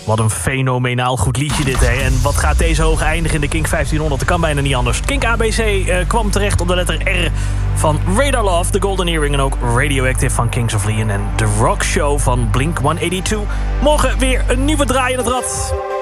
Wat een fenomenaal goed liedje dit, hè. En wat gaat deze hoog eindigen in de Kink 1500? Dat kan bijna niet anders. Kink ABC kwam terecht op de letter R van Radar Love, The Golden Earring... en ook Radioactive van Kings of Leon... en The Rock Show van Blink-182. Morgen weer een nieuwe draai in het rad.